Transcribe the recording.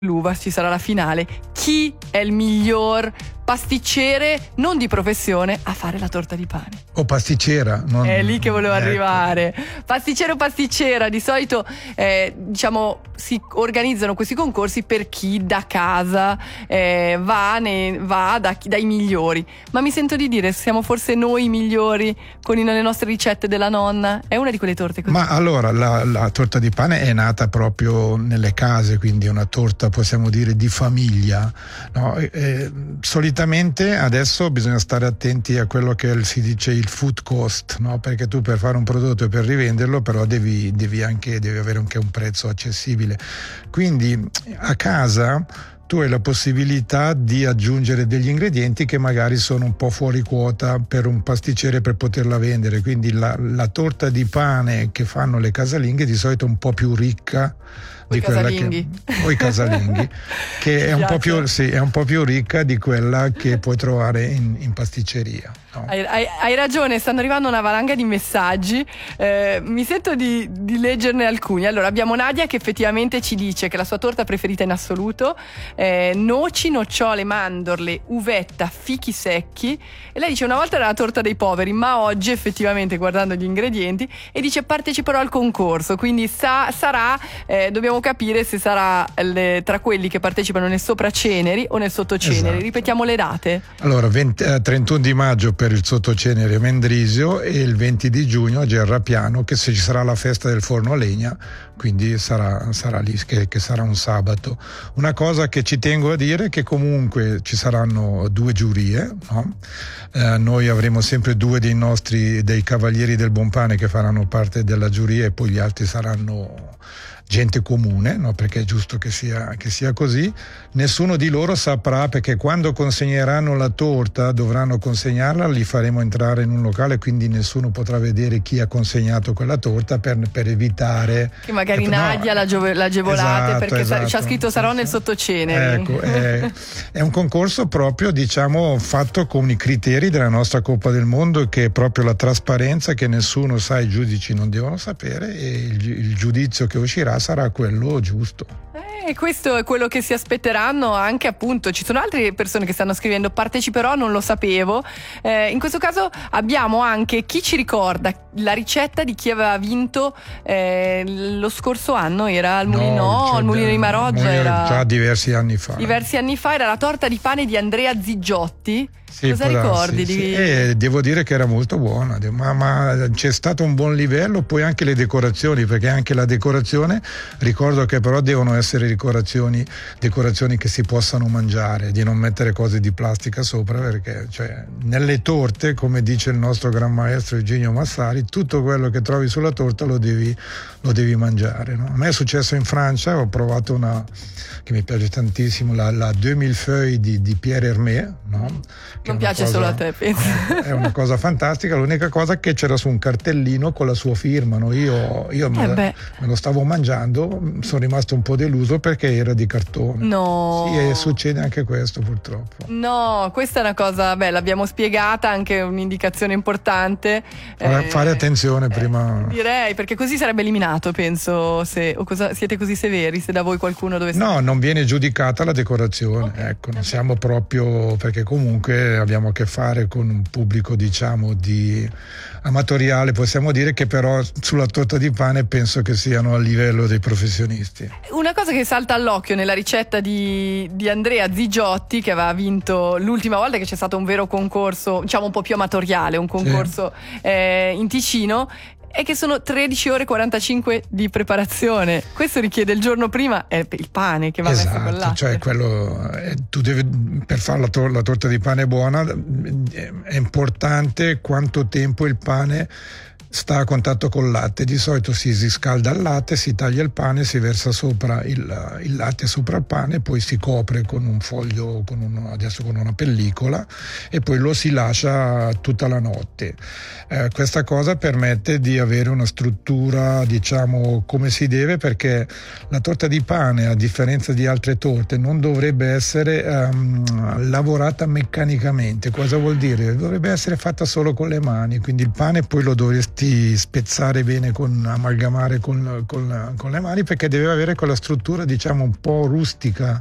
l'uva ci sarà la finale. Chi è il miglior pasticcere, non di professione, a fare la torta di pane? O pasticcera, non... È lì che volevo arrivare. Pasticcere o pasticcera, di solito diciamo si organizzano questi concorsi per chi da casa va dai migliori. Ma mi sento di dire, siamo forse noi i migliori con le nostre ricette della nonna? È una di quelle torte così. Ma allora la torta di pane è nata proprio nelle case, quindi è una torta, possiamo dire, di famiglia, no? Solitamente adesso bisogna stare attenti a quello che si dice il food cost, no? Perché tu per fare un prodotto e per rivenderlo però devi avere anche un prezzo accessibile. Quindi a casa tu hai la possibilità di aggiungere degli ingredienti che magari sono un po' fuori quota per un pasticcere per poterla vendere, quindi la torta di pane che fanno le casalinghe di solito è un po' più ricca di quella o i casalinghi che è un po' più ricca di quella che puoi trovare in pasticceria, no? Hai ragione, stanno arrivando una valanga di messaggi, mi sento di leggerne alcuni. Allora abbiamo Nadia che effettivamente ci dice che la sua torta preferita in assoluto noci, nocciole, mandorle, uvetta, fichi secchi, e lei dice una volta era la torta dei poveri, ma oggi effettivamente guardando gli ingredienti, e dice parteciperò al concorso, quindi sarà dobbiamo capire se sarà tra quelli che partecipano nel sopraceneri o nel sottoceneri. Esatto. Ripetiamo le date. Allora 31 di maggio per il sottocenere Mendrisio e il 20 di giugno a Gerrapiano, che se ci sarà la festa del forno a legna, quindi sarà lì, che sarà un sabato. Una cosa che ci tengo a dire è che comunque ci saranno 2 giurie, no? Noi avremo sempre 2 dei cavalieri del buon pane che faranno parte della giuria, e poi gli altri saranno gente comune, no? Perché è giusto che sia così. Nessuno di loro saprà, perché quando consegneranno la torta dovranno consegnarla, li faremo entrare in un locale, quindi nessuno potrà vedere chi ha consegnato quella torta per evitare che magari Nadia l'agevolate, perché esatto. c'ha scritto sarò nel sottocenere. Ecco, è un concorso proprio, diciamo, fatto con i criteri della nostra Coppa del Mondo, che è proprio la trasparenza, che nessuno sa, i giudici non devono sapere, e il giudizio che uscirà sarà quello giusto. E questo è quello che si aspetteranno anche, appunto. Ci sono altre persone che stanno scrivendo parteciperò, non lo sapevo. In questo caso abbiamo anche chi ci ricorda la ricetta di chi aveva vinto lo scorso anno, era al Mulino, al Mulino di Maroggia, era già diversi anni fa era la torta di pane di Andrea Ziggiotti. Sì, cosa ricordi? Sì. Devo dire che era molto buona, ma c'è stato un buon livello, poi anche le decorazioni, perché anche la decorazione, ricordo che però devono essere decorazioni che si possano mangiare, di non mettere cose di plastica sopra, perché nelle torte, come dice il nostro gran maestro Eugenio Massari, tutto quello che trovi sulla torta lo devi mangiare, no? A me è successo in Francia, ho provato una che mi piace tantissimo, la 2000 feuilles di Pierre Hermé, no? Non piace solo a te, penso. È una cosa fantastica, l'unica cosa che c'era su un cartellino con la sua firma, no? Io me lo stavo mangiando, sono rimasto un po' deluso perché era di cartone. No. Sì, e succede anche questo purtroppo. No, questa è una cosa, l'abbiamo spiegata, anche un'indicazione importante. Fare attenzione prima. Direi, perché così sarebbe eliminato, penso, siete così severi, se da voi qualcuno dovesse... No, non viene giudicata la decorazione, okay. Ecco, non siamo proprio, perché comunque abbiamo a che fare con un pubblico, diciamo, di amatoriale, possiamo dire, che però sulla torta di pane penso che siano a livello dei professionisti. Una cosa che salta all'occhio nella ricetta di Andrea Ziggiotti, che aveva vinto l'ultima volta che c'è stato un vero concorso, diciamo un po' più amatoriale, un concorso in Ticino, è che sono 13 ore e 45 di preparazione. Questo richiede il giorno prima è il pane che va messo con latte. Cioè tu devi, per fare la torta di pane buona, è importante quanto tempo il pane sta a contatto col latte. Di solito si scalda il latte, si taglia il pane, si versa sopra il latte sopra il pane, poi si copre con un foglio, con una pellicola, e poi lo si lascia tutta la notte. Questa cosa permette di avere una struttura, diciamo, come si deve, perché la torta di pane, a differenza di altre torte, non dovrebbe essere lavorata meccanicamente. Cosa vuol dire? Dovrebbe essere fatta solo con le mani, quindi il pane poi lo dovresti farti spezzare bene, amalgamare con le mani, perché deve avere quella struttura, diciamo, un po' rustica,